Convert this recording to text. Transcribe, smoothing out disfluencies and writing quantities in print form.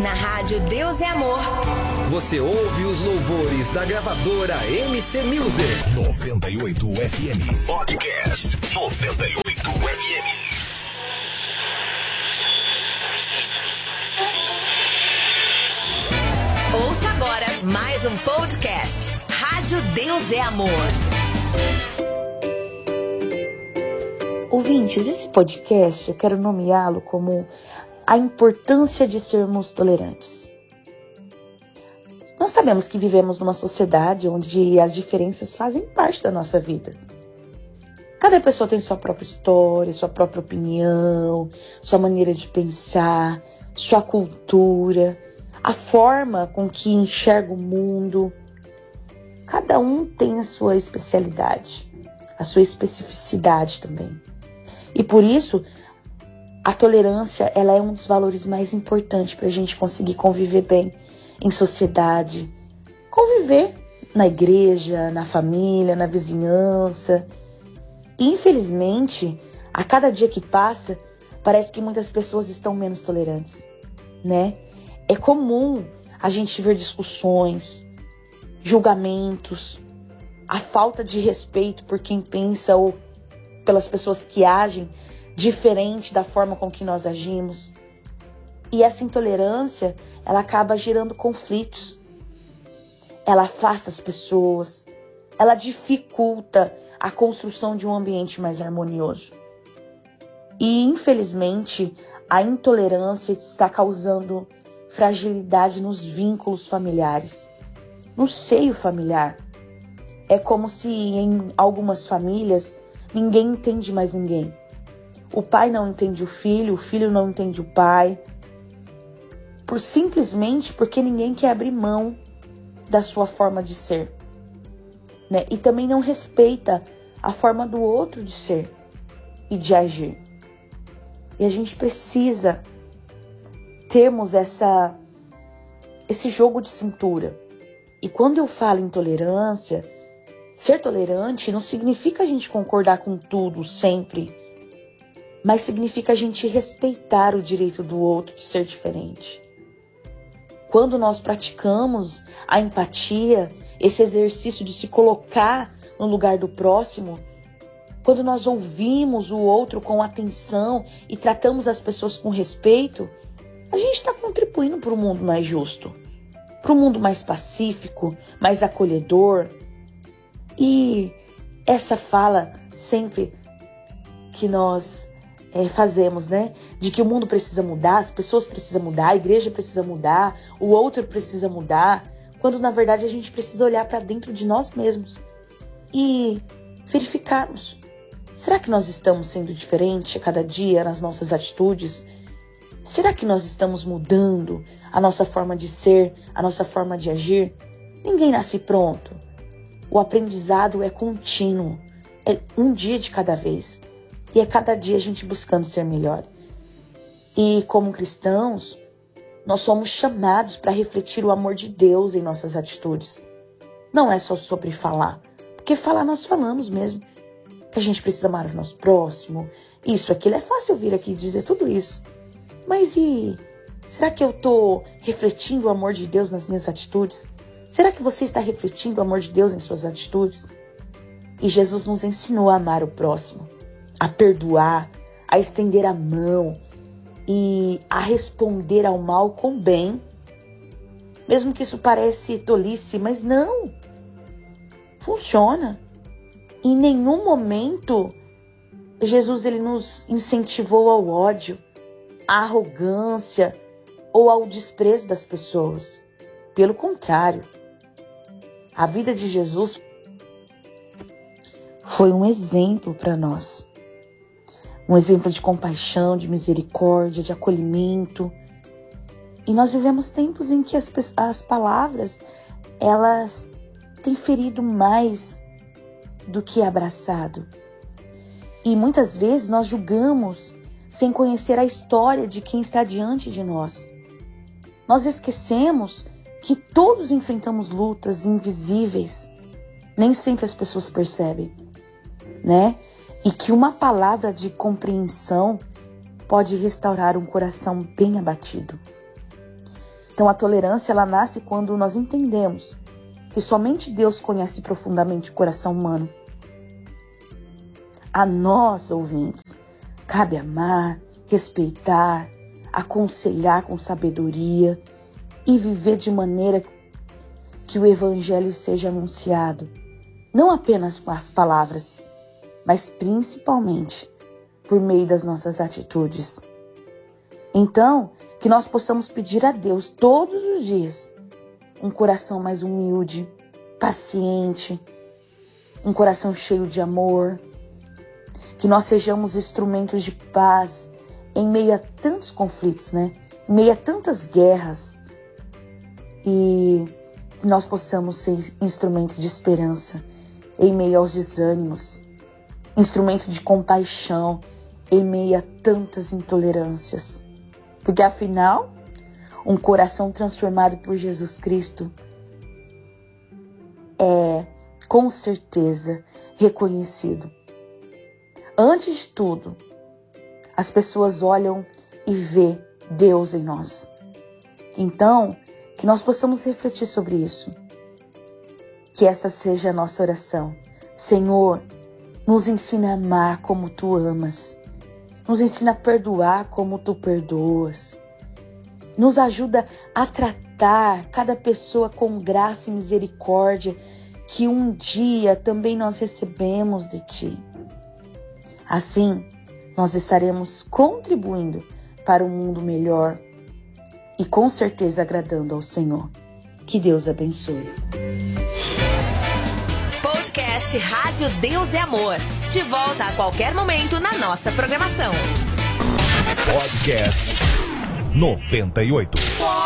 Na rádio Deus é Amor. Você ouve os louvores da gravadora MC Music. 98 FM. Podcast 98 FM. Ouça agora mais um podcast. Rádio Deus é Amor. Ouvintes, esse podcast eu quero nomeá-lo como a importância de sermos tolerantes. Nós sabemos que vivemos numa sociedade onde as diferenças fazem parte da nossa vida. Cada pessoa tem sua própria história, sua própria opinião, sua maneira de pensar, sua cultura, a forma com que enxerga o mundo. Cada um tem a sua especialidade, a sua especificidade também. E por isso, a tolerância ela é um dos valores mais importantes para a gente conseguir conviver bem em sociedade. Conviver na igreja, na família, na vizinhança. E, infelizmente, a cada dia que passa, parece que muitas pessoas estão menos tolerantes, né? É comum a gente ver discussões, julgamentos, a falta de respeito por quem pensa ou pelas pessoas que agem diferente da forma com que nós agimos. E essa intolerância, ela acaba gerando conflitos. Ela afasta as pessoas, ela dificulta a construção de um ambiente mais harmonioso. E, infelizmente, a intolerância está causando fragilidade nos vínculos familiares, no seio familiar. É como se em algumas famílias ninguém entende mais ninguém. O pai não entende o filho não entende o pai. Simplesmente porque ninguém quer abrir mão da sua forma de ser, né? E também não respeita a forma do outro de ser e de agir. E a gente precisa termos esse jogo de cintura. E quando eu falo em tolerância, ser tolerante não significa a gente concordar com tudo sempre, mas significa a gente respeitar o direito do outro de ser diferente. Quando nós praticamos a empatia, esse exercício de se colocar no lugar do próximo, quando nós ouvimos o outro com atenção e tratamos as pessoas com respeito, a gente está contribuindo para um mundo mais justo, para um mundo mais pacífico, mais acolhedor. E essa fala sempre que nós fazemos, né? De que o mundo precisa mudar, as pessoas precisam mudar, a igreja precisa mudar, o outro precisa mudar, quando na verdade a gente precisa olhar para dentro de nós mesmos e verificarmos. Será que nós estamos sendo diferentes a cada dia nas nossas atitudes? Será que nós estamos mudando a nossa forma de ser, a nossa forma de agir? Ninguém nasce pronto. O aprendizado é contínuo, é um dia de cada vez. E é cada dia a gente buscando ser melhor. E como cristãos, nós somos chamados para refletir o amor de Deus em nossas atitudes. Não é só sobre falar. Porque falar nós falamos mesmo. Que a gente precisa amar o nosso próximo. Isso, aquilo. É fácil vir aqui dizer tudo isso. Mas será que eu estou refletindo o amor de Deus nas minhas atitudes? Será que você está refletindo o amor de Deus em suas atitudes? E Jesus nos ensinou a amar o próximo, a perdoar, a estender a mão e a responder ao mal com bem. Mesmo que isso pareça tolice, mas não. Funciona. Em nenhum momento Jesus ele nos incentivou ao ódio, à arrogância ou ao desprezo das pessoas. Pelo contrário, a vida de Jesus foi um exemplo para nós. Um exemplo de compaixão, de misericórdia, de acolhimento. E nós vivemos tempos em que as palavras, elas têm ferido mais do que abraçado. E muitas vezes nós julgamos sem conhecer a história de quem está diante de nós. Nós esquecemos que todos enfrentamos lutas invisíveis. Nem sempre as pessoas percebem, né? E que uma palavra de compreensão pode restaurar um coração bem abatido. Então a tolerância, ela nasce quando nós entendemos que somente Deus conhece profundamente o coração humano. A nós, ouvintes, cabe amar, respeitar, aconselhar com sabedoria e viver de maneira que o Evangelho seja anunciado, não apenas com as palavras, mas principalmente por meio das nossas atitudes. Então, que nós possamos pedir a Deus todos os dias um coração mais humilde, paciente, um coração cheio de amor, que nós sejamos instrumentos de paz em meio a tantos conflitos, né? Em meio a tantas guerras, e que nós possamos ser instrumento de esperança em meio aos desânimos, instrumento de compaixão em meio a tantas intolerâncias. Porque afinal, um coração transformado por Jesus Cristo é, com certeza, reconhecido. Antes de tudo, as pessoas olham e vê Deus em nós. Então, que nós possamos refletir sobre isso. Que essa seja a nossa oração. Senhor, nos ensina a amar como Tu amas. Nos ensina a perdoar como Tu perdoas. Nos ajuda a tratar cada pessoa com graça e misericórdia que um dia também nós recebemos de Ti. Assim, nós estaremos contribuindo para um mundo melhor e com certeza agradando ao Senhor. Que Deus abençoe. Podcast Rádio Deus é Amor. De volta a qualquer momento na nossa programação. Podcast 98.